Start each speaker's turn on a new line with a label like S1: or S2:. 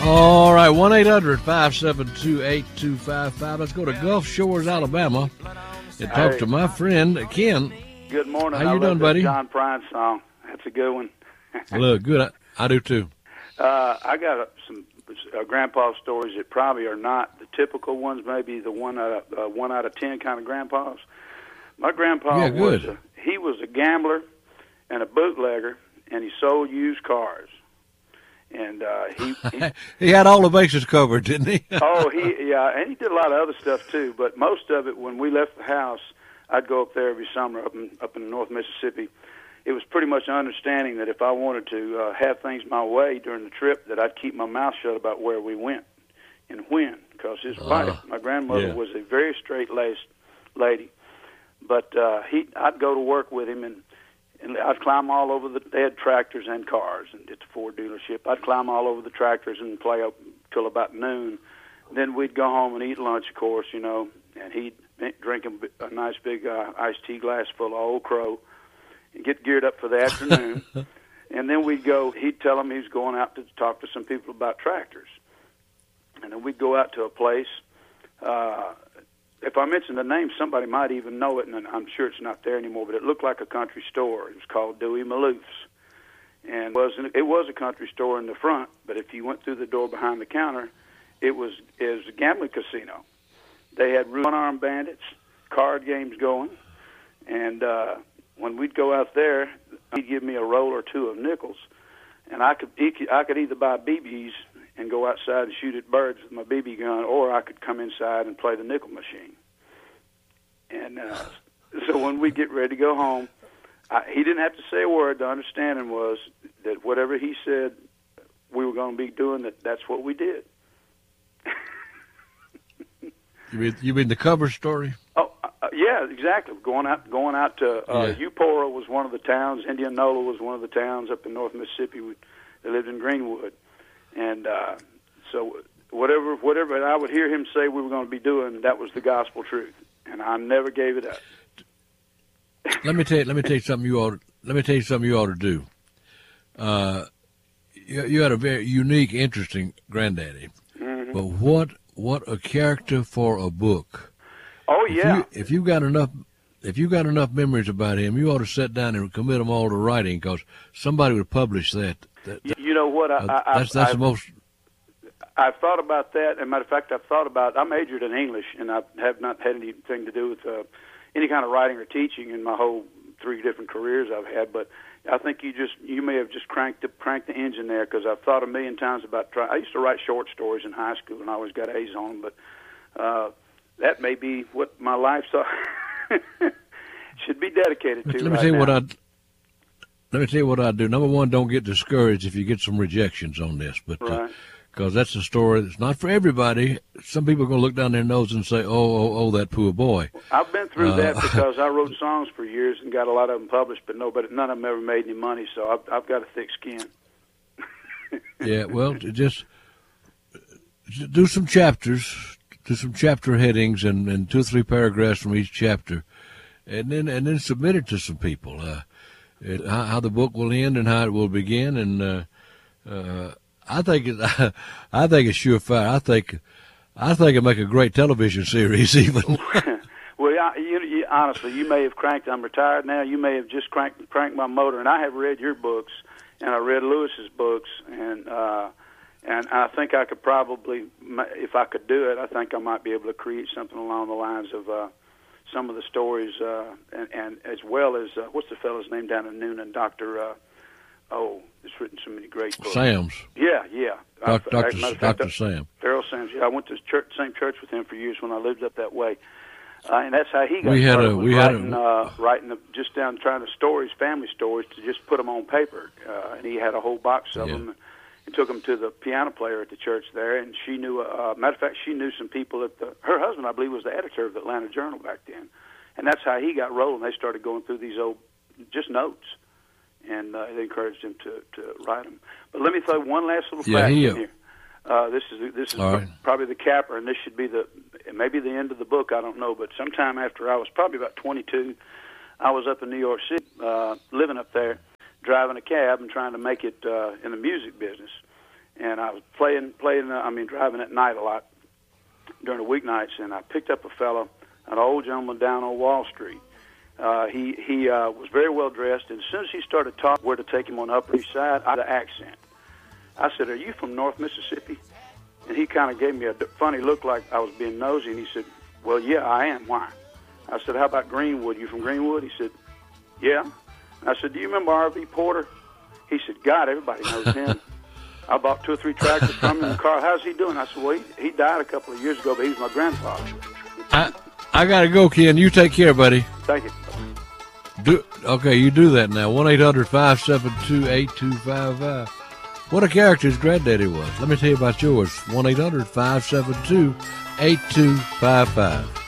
S1: All right, 1-800-572-8255. Let's go to Gulf Shores, Alabama, and talk to my friend Ken.
S2: Good morning.
S1: How you doing, buddy?
S2: John Prine song. That's a good one.
S1: Look, good. I do too.
S2: I got some grandpa stories that probably are not the typical ones. Maybe the one out of 10 kind of grandpas. My grandpa was a gambler and a bootlegger, and he sold used cars. And
S1: he had all the bases covered, didn't he?
S2: and he did a lot of other stuff too. But most of it, when we left the house, I'd go up there every summer up in North Mississippi. It was pretty much an understanding that if I wanted to have things my way during the trip, that I'd keep my mouth shut about where we went and when, because his wife, my grandmother, was a very straight-laced lady. But I'd go to work with him, and I'd climb all over they had tractors and cars, and it's a Ford dealership. I'd climb all over the tractors and play up till about noon. Then we'd go home and eat lunch, of course, and he'd drink a nice big iced tea glass full of Old Crow and get geared up for the afternoon. And then he'd tell him he was going out to talk to some people about tractors. And then we'd go out to a place. If I mention the name, somebody might even know it, and I'm sure it's not there anymore, but it looked like a country store. It was called Dewey Maloof's. And it was a country store in the front, but if you went through the door behind the counter, it was a gambling casino. They had one-armed bandits, card games going, and when we'd go out there, he'd give me a roll or two of nickels, and I could either buy BBs and go outside and shoot at birds with my BB gun, or I could come inside and play the nickel machine. And so when we get ready to go home, he didn't have to say a word. The understanding was that whatever he said we were going to be doing, that's what we did.
S1: You mean the cover story?
S2: Oh, yeah, exactly. Going out to Eupora was one of the towns. Indianola was one of the towns up in North Mississippi. They lived in Greenwood. And so whatever I would hear him say we were going to be doing, that was the gospel truth, and I never gave it up.
S1: Let me tell you something you ought to do. You had a very unique, interesting granddaddy.
S2: Mm-hmm.
S1: But what a character for a book.
S2: Oh yeah.
S1: If you got enough memories about him, you ought to sit down and commit them all to writing, because somebody would publish that.
S2: You know what?
S1: That's the most.
S2: I've thought about that. As a matter of fact, I majored in English, and I have not had anything to do with any kind of writing or teaching in my whole 3 different careers I've had. But I think you may have just cranked the engine there, because I've thought a million times about trying. I used to write short stories in high school, and I always got A's on them. But that may be what my life should be dedicated to. Let me
S1: tell you what I'd do. Number one, don't get discouraged if you get some rejections on this, but because that's a story that's not for everybody. Some people are going to look down their nose and say, "Oh, that poor boy."
S2: I've been through that, because I wrote songs for years and got a lot of them published, but none of them ever made any money. So I've got a thick skin.
S1: Yeah, well, just do some chapters, do some chapter headings, and 2 or 3 paragraphs from each chapter, and then submit it to some people. How the book will end and how it will begin, and I think it's surefire. I think it'd make a great television series, even.
S2: Well, you honestly, you may have cranked. I'm retired now. You may have just cranked my motor, and I have read your books, and I read Lewis's books, and I think I could probably, if I could do it, I think I might be able to create something along the lines of some of the stories, and as well as what's the fellow's name down in Noonan, Dr. It's written so many great books.
S1: Sam's.
S2: Yeah.
S1: Dr. Sam.
S2: Farrell Sam's. Yeah, I went to same church with him for years when I lived up that way, and that's how he got writing just down trying to family stories, to just put them on paper, and he had a whole box of them. And took them to the piano player at the church there, and she knew. Matter of fact, she knew some people her husband, I believe, was the editor of the Atlanta Journal back then, and that's how he got rolling. They started going through these old just notes, and they encouraged him to write them. But let me throw one last little fact in here. This is probably the capper, and this should be maybe the end of the book. I don't know, but sometime after I was probably about 22, I was up in New York City, living up there, driving a cab and trying to make it in the music business. and I was driving at night a lot during the weeknights, and I picked up a fellow, an old gentleman down on Wall Street. He was very well dressed, and as soon as he started talking where to take him on the Upper East Side, I had an accent. I said, "Are you from North Mississippi?" And he kind of gave me a funny look like I was being nosy, and he said, "Well, yeah, I am. Why?" I said, "How about Greenwood? You from Greenwood?" He said, "Yeah." And I said, "Do you remember R.V. Porter?" He said, "God, everybody knows him. I bought 2 or 3 tractors from him in the car. How's he doing?" I said, "Well, he died a couple of years ago, but he was my grandfather."
S1: I got to go, Ken. You take care, buddy.
S2: Thank you.
S1: Okay, you do that now. 1-800-572-8255. What a character his granddaddy was. Let me tell you about yours. 1-800-572-8255.